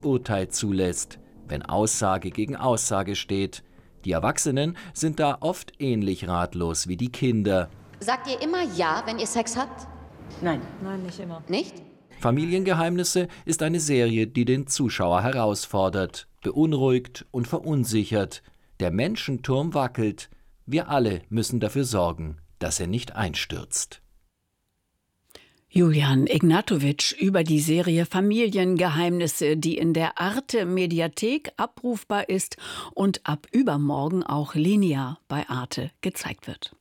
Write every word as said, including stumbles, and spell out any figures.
Urteil zulässt, wenn Aussage gegen Aussage steht. Die Erwachsenen sind da oft ähnlich ratlos wie die Kinder. Sagt ihr immer ja, wenn ihr Sex habt? Nein. Nein, nicht immer. Nicht? Familiengeheimnisse ist eine Serie, die den Zuschauer herausfordert, beunruhigt und verunsichert. Der Menschenturm wackelt. Wir alle müssen dafür sorgen, dass er nicht einstürzt. Julian Ignatowitsch über die Serie Familiengeheimnisse, die in der Arte-Mediathek abrufbar ist und ab übermorgen auch linear bei Arte gezeigt wird.